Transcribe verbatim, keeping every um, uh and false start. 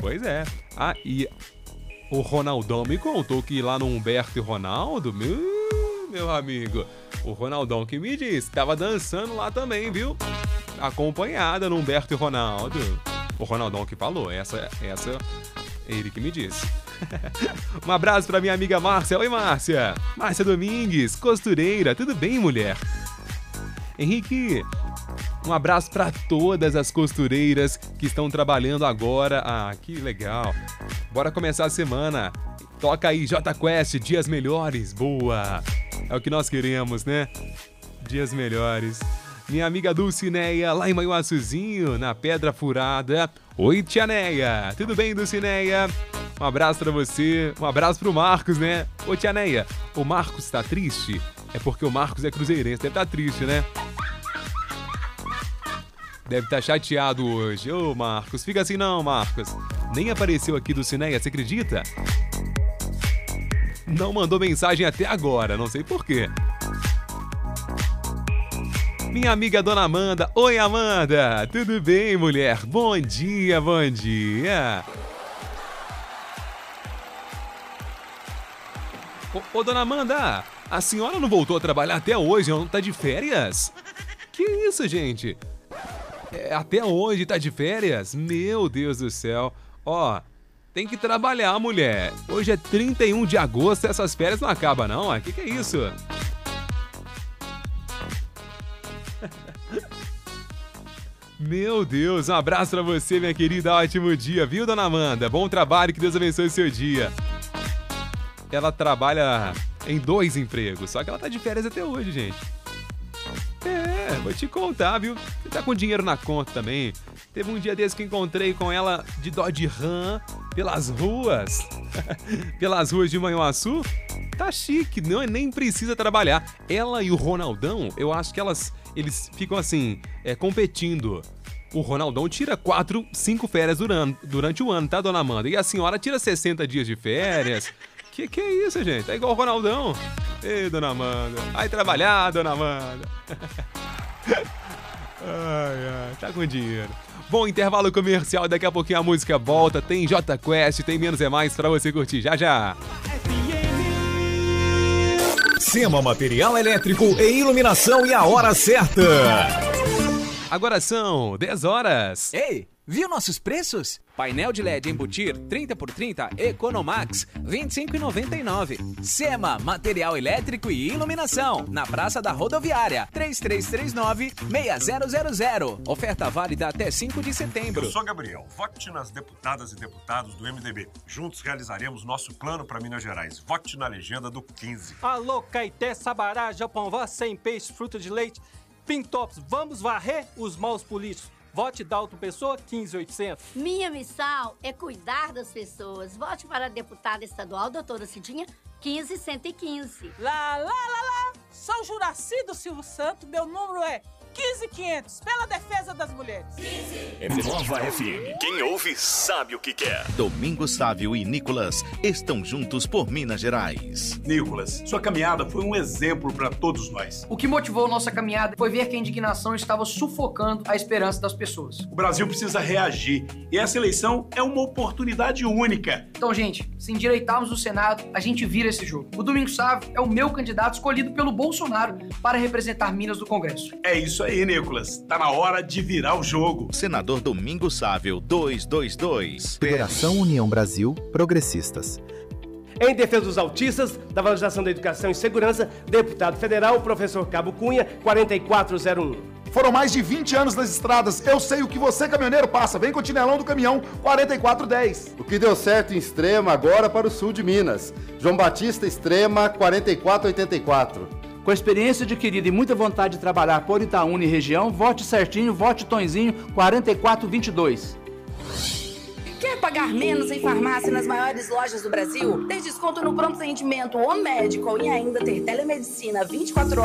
Pois é. Ah, e o Ronaldão me contou que lá no Humberto e Ronaldo, meu, meu amigo, o Ronaldão que me disse, tava dançando lá também, viu? Acompanhada no Humberto e Ronaldo. O Ronaldão que falou, essa, essa é ele que me disse. Um abraço pra minha amiga Márcia. Oi, Márcia. Márcia Domingues, costureira. Tudo bem, mulher? Henrique, um abraço pra todas as costureiras que estão trabalhando agora. Ah, que legal. Bora começar a semana. Toca aí, J Quest, Dias Melhores. Boa. É o que nós queremos, né? Dias melhores. Minha amiga Dulcineia, lá em Manhuaçuzinho, na Pedra Furada. Oi, tia Neia. Tudo bem, Dulcineia? Um abraço pra você. Um abraço pro Marcos, né? Ô, tia Neia, o Marcos tá triste? É porque o Marcos é cruzeirense. Deve estar triste, né? Deve estar chateado hoje. Ô, Marcos, fica assim não, Marcos. Nem apareceu aqui Dulcineia, você acredita? Não mandou mensagem até agora, não sei porquê. Minha amiga Dona Amanda. Oi, Amanda. Tudo bem, mulher? Bom dia, bom dia. Ô, ô, Dona Amanda, a senhora não voltou a trabalhar até hoje, não tá de férias? Que isso, gente? É, até hoje tá de férias? Meu Deus do céu. Ó, tem que trabalhar, mulher. Hoje é trinta e um de agosto, essas férias não acabam, não. O que que é isso? Meu Deus, um abraço pra você, minha querida. Ótimo dia, viu, Dona Amanda? Bom trabalho, que Deus abençoe o seu dia. Ela trabalha em dois empregos, só que ela tá de férias até hoje, gente. É, vou te contar, viu? Você tá com dinheiro na conta também. Teve um dia desse que encontrei com ela de Dodge Ram pelas ruas. Pelas ruas de Manhuaçu. Tá chique, não, nem precisa trabalhar. Ela e o Ronaldão, eu acho que elas, eles ficam assim, é, competindo. O Ronaldão tira quatro, cinco férias durante, durante o ano, tá, Dona Amanda? E a senhora tira sessenta dias de férias. Que que é isso, gente? É igual o Ronaldão. Ei, Dona Amanda. Vai trabalhar, Dona Amanda. Ai, ai, tá com dinheiro. Bom, intervalo comercial, daqui a pouquinho a música volta. Tem J Quest, tem Menos é Mais pra você curtir. Já, já. Sema Material Elétrico e Iluminação e a hora certa. Agora são dez horas. Ei, viu nossos preços? Painel de L E D embutir trinta por trinta Economax vinte e cinco reais e noventa e nove centavos. Sema Material Elétrico e Iluminação, na Praça da Rodoviária, três três três nove, seis zero zero zero. Oferta válida até cinco de setembro. Eu sou Gabriel. Vote nas deputadas e deputados do M D B. Juntos realizaremos nosso plano para Minas Gerais. Vote na legenda do quinze. Alô, Caeté, Sabará, Japão, sem peixe, fruta de leite, Pintops, vamos varrer os maus políticos. Vote Dalton Pessoa, quinze mil e oitocentos. Minha missão é cuidar das pessoas. Vote para a deputada estadual, doutora Cidinha, quinze mil cento e quinze. Lá, lá, lá, lá. Sou Juraci do Silvio Santos, meu número é quinze mil e quinhentos, pela defesa das mulheres. Nova F M. Quem ouve sabe o que quer. Domingos Sávio e Nicolas estão juntos por Minas Gerais. Nicolas, sua caminhada foi um exemplo para todos nós. O que motivou nossa caminhada foi ver que a indignação estava sufocando a esperança das pessoas. O Brasil precisa reagir e essa eleição é uma oportunidade única. Então, gente, se endireitarmos o Senado, a gente vira esse jogo. O Domingos Sávio é o meu candidato escolhido pelo Bolsonaro para representar Minas no Congresso. É isso aí, Nicolas. Tá na hora de virar o jogo. Senador Domingos Sávio, duzentos e vinte e dois. Federação União Brasil Progressistas. Em defesa dos autistas, da valorização da educação e segurança, deputado federal, professor Cabo Cunha, quarenta e quatro zero um. Foram mais de vinte anos nas estradas. Eu sei o que você, caminhoneiro, passa. Vem com o Tinelão do Caminhão, quarenta e quatro dez. O que deu certo em Extrema, agora para o sul de Minas. João Batista Extrema, quarenta e quatro oitenta e quatro. Com a experiência adquirida e muita vontade de trabalhar por Itaúna e região, vote certinho, vote Tonzinho, quarenta e quatro vinte e dois. Quer pagar menos em farmácia nas maiores lojas do Brasil? Ter desconto no pronto atendimento ou médico e ainda ter telemedicina vinte e quatro horas